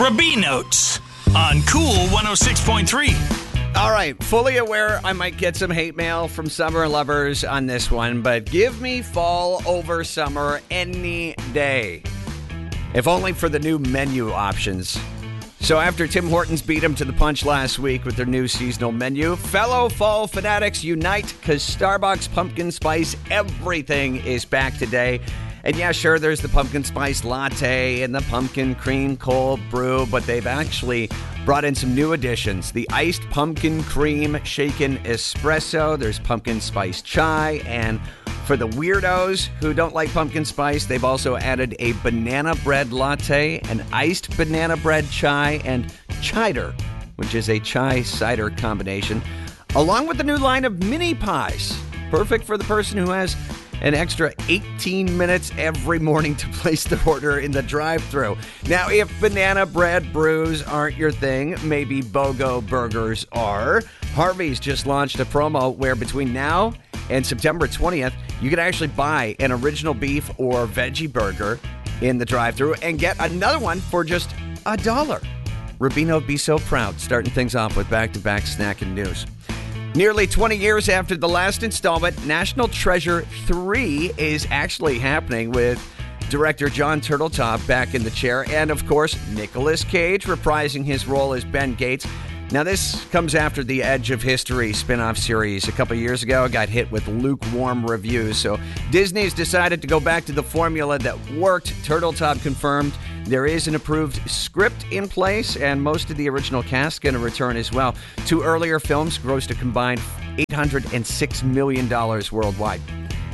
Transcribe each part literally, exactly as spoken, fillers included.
Rubinotes on Cool one oh six point three. All right, fully aware I might get some hate mail from summer lovers on this one, but give me fall over summer any day. If only for the new menu options. So after Tim Hortons beat them to the punch last week with their new seasonal menu, fellow fall fanatics unite because Starbucks pumpkin spice everything is back today. And yeah, sure, there's the pumpkin spice latte and the pumpkin cream cold brew, but they've actually brought in some new additions. The iced pumpkin cream shaken espresso, there's pumpkin spice chai, and for the weirdos who don't like pumpkin spice, they've also added a banana bread latte, an iced banana bread chai, and cider, which is a chai cider combination, along with the new line of mini pies. Perfect for the person who has an extra eighteen minutes every morning to place their order in the drive-thru. Now, if banana bread brews aren't your thing, maybe BOGO burgers are. Harvey's just launched a promo where between now and September twentieth, you can actually buy an original beef or veggie burger in the drive-thru and get another one for just a dollar. Rubino would be so proud, starting things off with back-to-back snacking news. Nearly twenty years after the last installment, National Treasure three is actually happening with director John Turteltaub back in the chair and, of course, Nicolas Cage reprising his role as Ben Gates. Now, this comes after the Edge of History spin-off series a couple years ago. It got hit with lukewarm reviews, so Disney's decided to go back to the formula that worked. Turteltaub confirmed there is an approved script in place, and most of the original cast going to return as well. Two earlier films grossed a combined eight hundred six million dollars worldwide.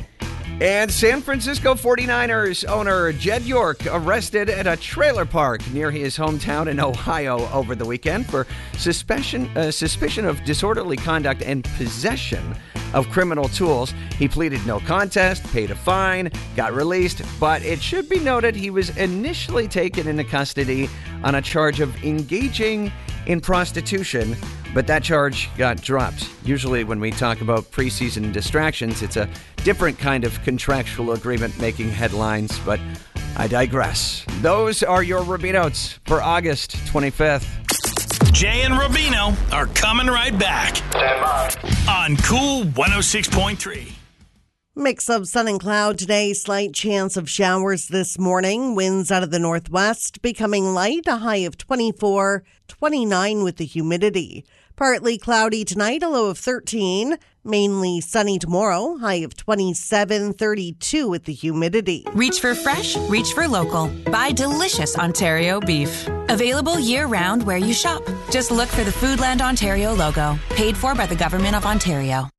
And San Francisco forty-niners owner Jed York arrested at a trailer park near his hometown in Ohio over the weekend for suspicion, uh, suspicion of disorderly conduct and possession of criminal tools. He pleaded no contest, paid a fine, got released, but it should be noted he was initially taken into custody on a charge of engaging in prostitution, but that charge got dropped. Usually when we talk about preseason distractions, it's a different kind of contractual agreement making headlines, but I digress. Those are your Rubinotes for August twenty-fifth. Jay and Rubino are coming right back. Stand by. On Cool one oh six point three. Mix of sun and cloud today. Slight chance of showers this morning. Winds out of the northwest becoming light. A high of twenty-four, twenty-nine with the humidity. Partly cloudy tonight. A low of thirteen. Mainly sunny tomorrow. High of twenty-seven, thirty-two with the humidity. Reach for fresh. Reach for local. Buy delicious Ontario beef. Available year-round where you shop. Just look for the Foodland Ontario logo. Paid for by the Government of Ontario.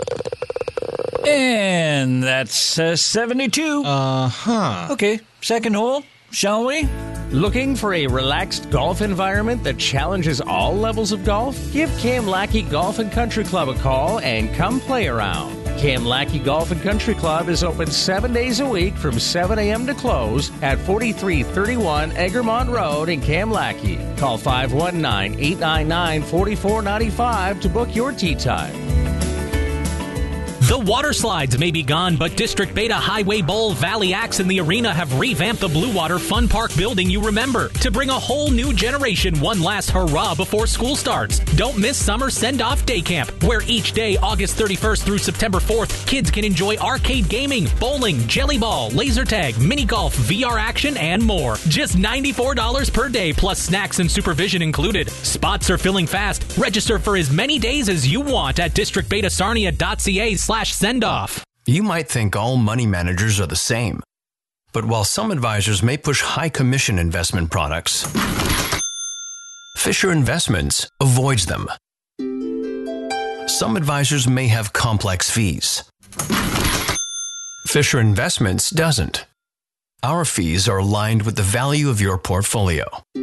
And that's uh, seventy-two. Uh-huh. Okay, second hole, shall we? Looking for a relaxed golf environment that challenges all levels of golf? Give Cam Lackey Golf and Country Club a call and come play around. Cam Lackey Golf and Country Club is open seven days a week from seven a.m. to close at forty-three thirty-one Egremont Road in Cam Lackey. Call five one nine, eight nine nine, four four nine five to book your tee time. The water slides may be gone, but District Beta Highway Bowl, Valley Axe, and the Arena have revamped the Blue Water Fun Park building you remember to bring a whole new generation one last hurrah before school starts. Don't miss Summer Send-Off Day Camp, where each day, August thirty-first through September fourth, kids can enjoy arcade gaming, bowling, jelly ball, laser tag, mini golf, V R action, and more. Just ninety-four dollars per day, plus snacks and supervision included. Spots are filling fast. Register for as many days as you want at district beta sarnia dot c a slash send off. You might think all money managers are the same. But while some advisors may push high commission investment products, Fisher Investments avoids them. Some advisors may have complex fees. Fisher Investments doesn't. Our fees are aligned with the value of your portfolio.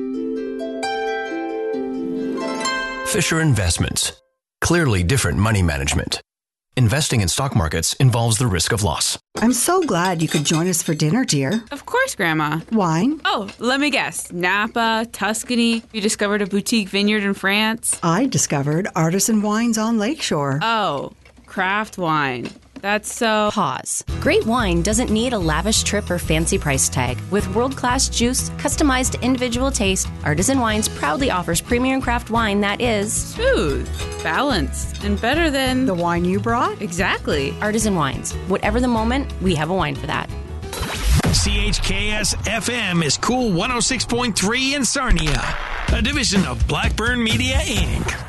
Fisher Investments. Clearly different money management. Investing in stock markets involves the risk of loss. I'm so glad you could join us for dinner, dear. Of course, Grandma. Wine? Oh, let me guess. Napa, Tuscany. You discovered a boutique vineyard in France. I discovered artisan wines on Lakeshore. Oh, craft wine. That's so... Pause. Great wine doesn't need a lavish trip or fancy price tag. With world-class juice, customized to individual taste, Artisan Wines proudly offers premium craft wine that is... smooth, balanced, and better than... The wine you brought? Exactly. Artisan Wines. Whatever the moment, we have a wine for that. C H K S F M is Cool one oh six point three in Sarnia, a division of Blackburn Media, Incorporated.